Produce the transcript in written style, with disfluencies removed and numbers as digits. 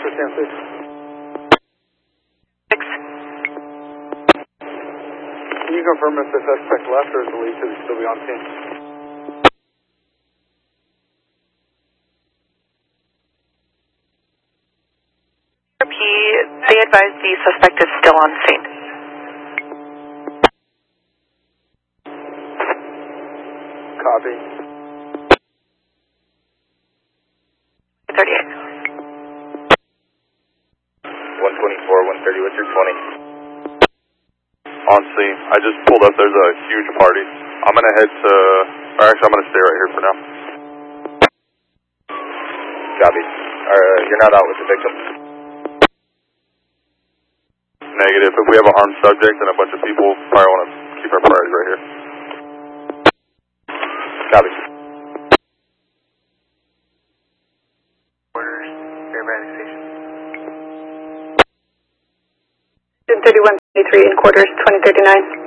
for San Luis. 6. Can you confirm if the suspect left or is believed to still be on scene? They advise the suspect is still on scene. Copy. 38. 124, 130, what's your 20? On scene. I just pulled up. There's a huge party. I'm going to head to, or actually I'm going to stay right here for now. Copy. You're not out with the victim? Negative. If we have an armed subject and a bunch of people, probably want to keep our priorities right here. Copy. Orders, Fairbank Station. 3123 in quarters, 2039.